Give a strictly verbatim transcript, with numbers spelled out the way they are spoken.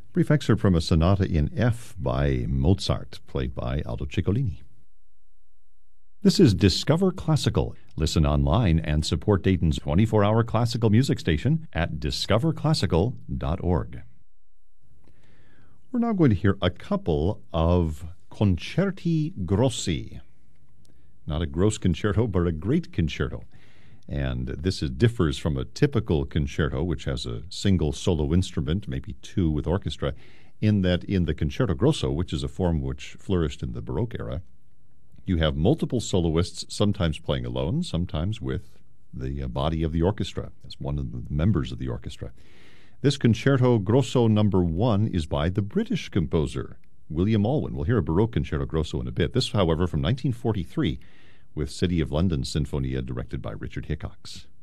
Brief excerpt from a sonata in F by Mozart, played by Aldo Ciccolini. This is Discover Classical. Listen online and support Dayton's twenty-four hour classical music station at discover classical dot org. We're now going to hear a couple of concerti grossi. Not a gross concerto, but a great concerto. And this is, differs from a typical concerto, which has a single solo instrument, maybe two with orchestra, in that in the concerto grosso, which is a form which flourished in the Baroque era, you have multiple soloists, sometimes playing alone, sometimes with the body of the orchestra, as one of the members of the orchestra. This concerto grosso number one is by the British composer, William Alwyn. We'll hear a Baroque concerto grosso in a bit. This, however, from nineteen forty-three, with City of London Sinfonia, directed by Richard Hickox.